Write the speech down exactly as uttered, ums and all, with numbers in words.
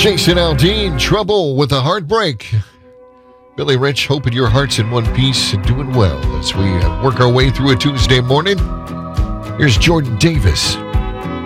Jason Aldean, Trouble with a Heartbreak. Billy Rich, hoping your heart's in one piece and doing well as we uh, work our way through a Tuesday morning. Here's Jordan Davis.